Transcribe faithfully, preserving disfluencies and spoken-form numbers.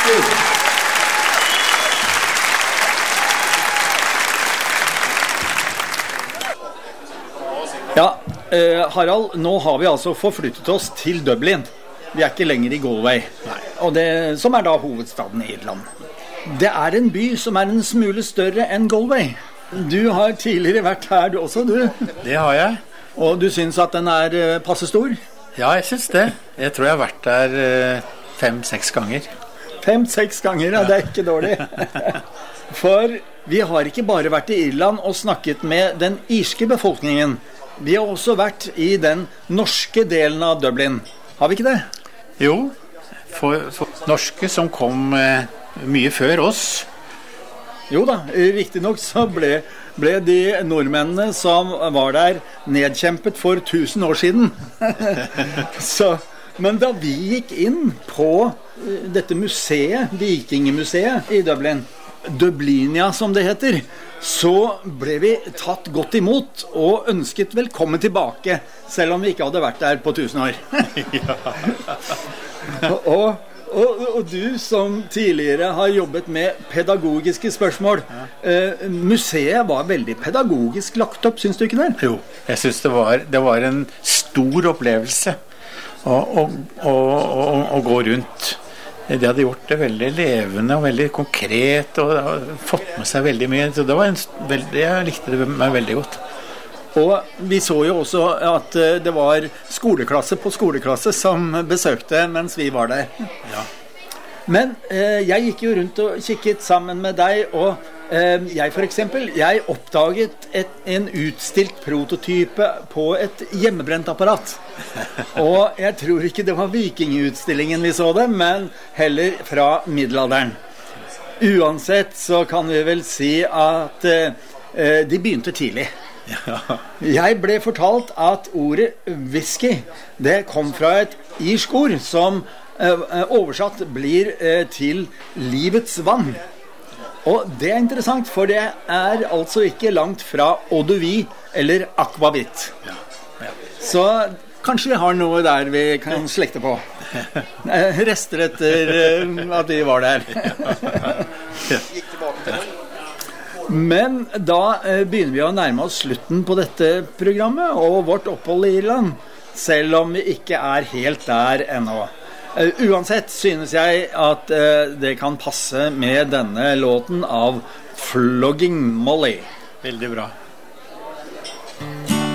Ja, eh, Harald, nå har vi altså forflyttet oss til Dublin. Vi er ikke lenger i Galway, og det, som er da hovedstaden i Irland. Det er en by som er en smule større enn Galway. Du har tidligere vært her du også, du. Det har jeg. Og du synes at den er eh, passe stor? Ja, jeg synes det. Jeg tror jeg har vært der eh, fem-seks ganger. Fem-seks ganger, ja, det er ikke dårlig. For vi har ikke bare vært i Irland og snakket med den irske befolkningen. Vi har også vært i den norske delen av Dublin. Har vi ikke det? Jo, for, for norske som kom eh, mye før oss. Jo da, riktig nok så ble, ble de nordmennene som var der nedkjempet for tusen år siden. så, men da vi gikk inn på dette museet, Vikingmuseet i Dublin, Dublinia som det heter, så ble vi tatt godt imot og ønsket velkommen tilbake, selv om vi ikke hadde vært der på tusen år. og, og, og du som tidligere har jobbet med pedagogiske spørsmål, eh, museet var veldig pedagogisk lagt opp, synes du ikke det? Jo, jeg synes det var, det var en stor opplevelse å, å, å, å, å gå rundt. De hadde gjort det veldig levende og veldig konkret og, og fått med seg veldig mye. Så det var en, veldig, jeg likte det meg veldig godt. Og vi så jo også at det var skoleklasse på skoleklasse som besøkte mens vi var der. Ja. Men eh, jeg gikk jo rundt og kikket sammen med deg, og eh, jeg for eksempel, jeg oppdaget et, en utstilt prototype på et hjemmebrent apparat. Og jeg tror ikke det var vikingutstillingen vi så det, men heller fra middelalderen. Uansett så kan vi vel si at eh, de begynte tidlig. Ja. Jeg ble fortalt at ordet whisky, det kom fra et irsk ord som oversatt blir til livets vann. Og det er interessant, for det er altså ikke langt fra eau de vie eller aquavit. Ja. Ja. Så kanskje vi har noe der vi kan slekte på. Rester etter at vi var der. Gikk tilbake til det. Men da begynner vi å nærme oss slutten på dette programmet og vårt opphold i Irland, selv om vi ikke er helt der ennå. Uh, uansett synes jeg at uh, det kan passe med denne låten av Flogging Molly. Veldig bra.